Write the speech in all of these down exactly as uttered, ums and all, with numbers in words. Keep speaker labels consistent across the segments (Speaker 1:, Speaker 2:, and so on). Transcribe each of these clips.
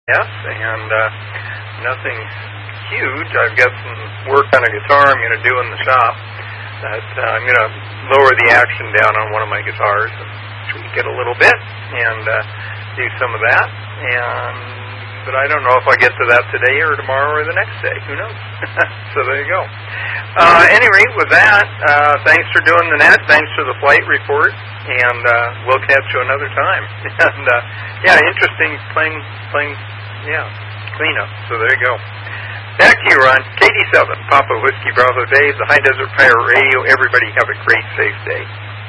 Speaker 1: Yes, and uh, nothing huge. I've got some work on a guitar I'm going to do in the shop. That uh, I'm going to lower the action down on one of my guitars and tweak it a little bit and uh, do some of that. And but I don't know if I get to that today or tomorrow or the next day. Who knows? So there you go. Uh, any rate, with that, uh, thanks for doing the net. Thanks for the flight report, and uh, we'll catch you another time. And uh, yeah, interesting playing playing. Yeah, cleanup. So there you go. Back to you, Ron. K D seven, Papa Whiskey Bravo Dave, the High Desert Pirate Radio. Everybody have a great, safe day.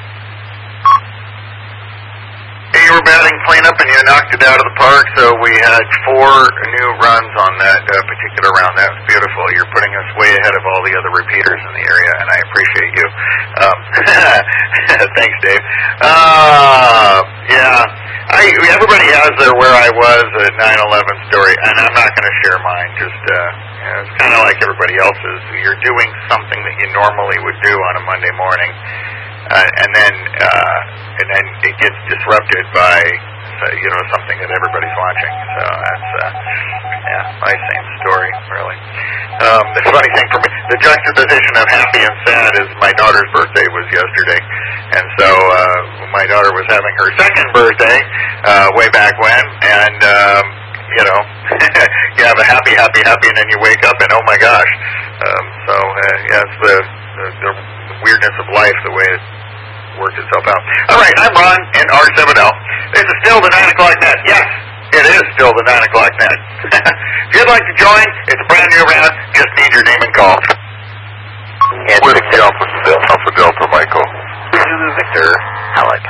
Speaker 2: Hey, you were batting cleanup and you knocked it out of the park, so we had four new runs on that uh, particular round. That was beautiful. You're putting us way ahead of all the other repeaters in the area, and I appreciate you. Um, thanks, Dave. Uh, yeah. I, everybody has their where I was at nine eleven story, and I'm not going to share mine. Just uh, you know, it's kind of like everybody else's. You're doing something that you normally would do on a Monday morning, uh, and then uh, and then it gets disrupted by uh, you know something that everybody's watching. So that's uh, yeah, my same story really. Um, the funny thing for me, the juxtaposition of happy and sad is my daughter's birthday was yesterday, and so uh, my daughter was having her second birthday uh, way back when, and um, you know, you have a happy, happy, happy, and then you wake up and oh my gosh. Um, so uh, yeah, it's the, the, the weirdness of life, the way it worked itself out. All right, I'm Ron in R seven L. This is still the nine o'clock net. Yes, it is still the nine o'clock net. If you'd like to join, it's a brand new round. Just need your name and call.
Speaker 3: And Whiskey Alpha, Alpha Delta Michael.
Speaker 2: Victor Halleck.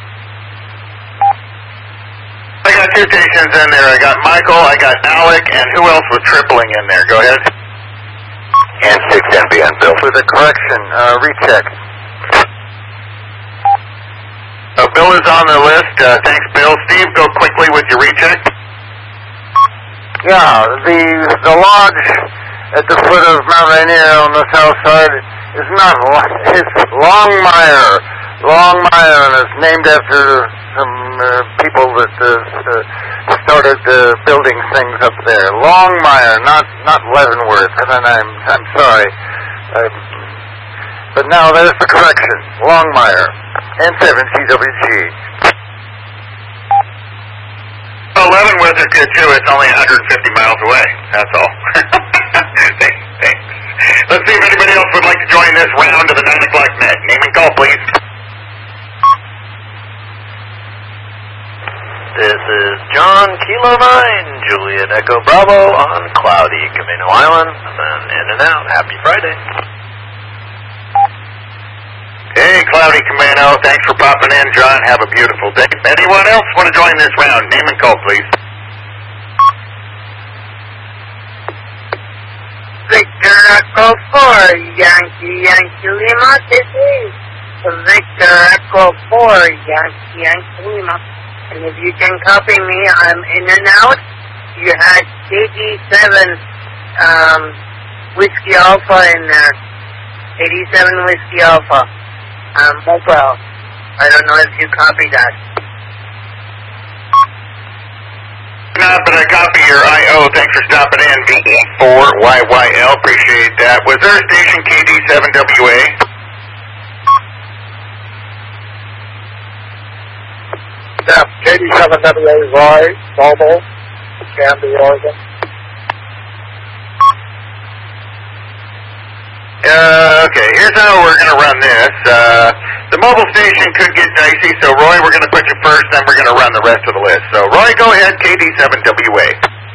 Speaker 2: I got two stations in there. I got Michael, I got Alec, and who else was tripling in there? Go ahead.
Speaker 3: And six N B N, Bill.
Speaker 2: For the correction, uh, recheck. Uh, Bill is on the list. Uh, thanks, Bill. Steve, go quickly with your recheck.
Speaker 4: Yeah, the the lodge at the foot of Mount Rainier on the south side is not, it's Longmire. Longmire, and it's named after some uh, people that uh, uh, started uh, building things up there. Longmire, not not Leavenworth, and I'm I'm sorry. Uh, but now there's the correction. Longmire, N seven C W G.
Speaker 2: Well, Leavenworth is good too. It's only one hundred fifty miles away. That's all. thanks, thanks. Let's see if anybody else would like to join this round of the nine o'clock net. Name and call, please.
Speaker 5: This is John Kilo nine, Juliet Echo Bravo on cloudy Camino Island, and then in and out. Happy Friday.
Speaker 2: Hey, cloudy Camino. Thanks for popping in, John. Have a beautiful day. Anyone else want to join this round? Name and call, please.
Speaker 6: Victor Echo four, Yankee Yankee Lima, this is Victor Echo four, Yankee Yankee Lima. And if you can copy me, I'm in and out. You had K D seven um, Whiskey Alpha in there. eighty-seven Whiskey Alpha. Um, mobile. I don't know if you copied that.
Speaker 2: No, but I copy your I O. Thanks for stopping in. V E four Y Y L. Appreciate that. Was there a station K D seven W A?
Speaker 4: Yeah, K D seven W A Roy, Mobile, Canby, Oregon.
Speaker 2: Uh, okay, here's how we're going to run this. Uh, the mobile station could get dicey, so Roy, we're going to put you first, then we're going to run the rest of the list. So, Roy, go ahead, K D seven W A.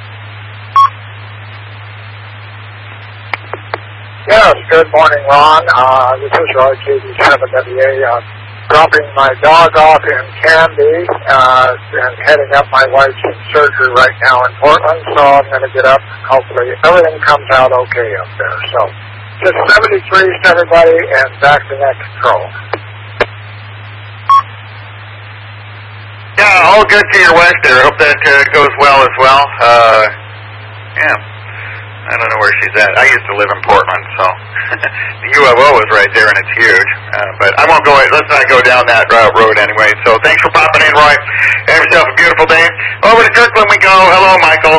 Speaker 4: Yes, good morning, Ron. Uh, this is Roy, K D seven W A. Uh, dropping my dog off in Canby uh, and heading up my wife's surgery right now in Portland, so I'm going to get up and hopefully everything comes out okay up there. So, just seventy-three to everybody and back to net control.
Speaker 2: Yeah, all good to your west there. Hope that uh, goes well as well. Uh, yeah. I don't know where she's at. I used to live in Portland, so the U F O is right there, and it's huge. Uh, but I won't go. Let's not go down that uh, road anyway. So thanks for popping in, Roy. Have yourself a beautiful day. Over to Kirkland we go. Hello, Michael.